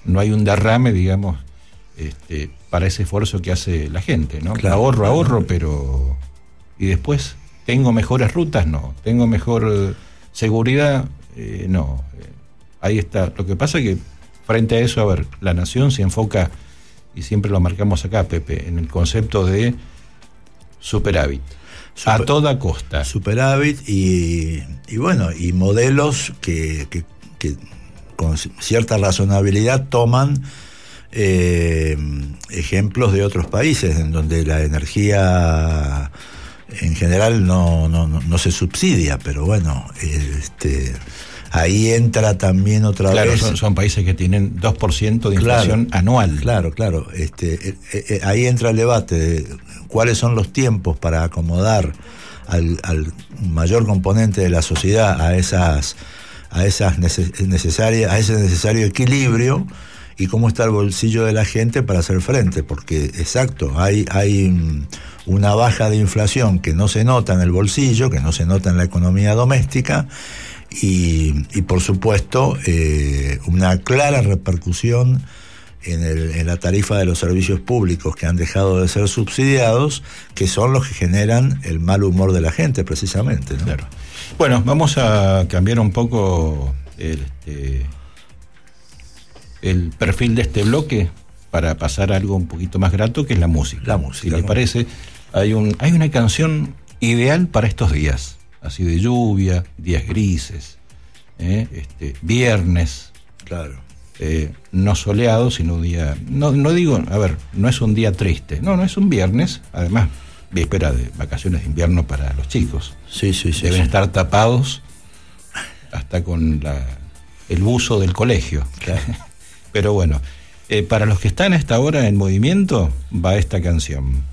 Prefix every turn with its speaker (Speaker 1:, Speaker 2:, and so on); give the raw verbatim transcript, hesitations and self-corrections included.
Speaker 1: no hay un derrame, digamos, este, para ese esfuerzo que hace la gente, ¿no?
Speaker 2: Claro,
Speaker 1: ahorro,
Speaker 2: claro.
Speaker 1: ahorro, pero... Y después, ¿tengo mejores rutas? No. ¿Tengo mejor eh, seguridad? Eh, no. Eh, ahí está. Lo que pasa es que, frente a eso, a ver, la nación se enfoca, y siempre lo marcamos acá, Pepe, en el concepto de superávit.
Speaker 2: Super,
Speaker 1: a toda costa.
Speaker 2: Superávit y, y bueno, y modelos que, que, que con cierta razonabilidad toman eh, ejemplos de otros países en donde la energía en general no, no, no se subsidia, pero bueno, este, ahí entra también otra
Speaker 1: claro,
Speaker 2: vez...
Speaker 1: Claro, son, son países que tienen dos por ciento de inflación
Speaker 2: claro,
Speaker 1: anual.
Speaker 2: Claro, claro. Este, eh, eh, ahí entra el debate de cuáles son los tiempos para acomodar al, al mayor componente de la sociedad a esas, a esas neces- necesarias, a ese necesario equilibrio, y cómo está el bolsillo de la gente para hacer frente, porque exacto, hay, hay una baja de inflación que no se nota en el bolsillo, que no se nota en la economía doméstica, y, y por supuesto eh, una clara repercusión en, el, en la tarifa de los servicios públicos que han dejado de ser subsidiados, que son los que generan el mal humor de la gente precisamente, ¿no?
Speaker 1: Claro. Bueno, vamos a cambiar un poco el, este, el perfil de este bloque para pasar a algo un poquito más grato, que es la música.
Speaker 2: La música.
Speaker 1: Si les parece, hay, un, hay una canción ideal para estos días, así de lluvia, días grises, ¿eh? este, viernes.
Speaker 2: Claro.
Speaker 1: Eh, no soleado, sino un día... No, no digo, a ver, no es un día triste, no, no es un viernes, además, víspera de vacaciones de invierno para los chicos.
Speaker 2: Sí, sí, sí.
Speaker 1: Deben
Speaker 2: sí.
Speaker 1: estar tapados hasta con la, el buzo del colegio. Claro. Pero bueno, eh, para los que están a esta hora en movimiento, va esta canción.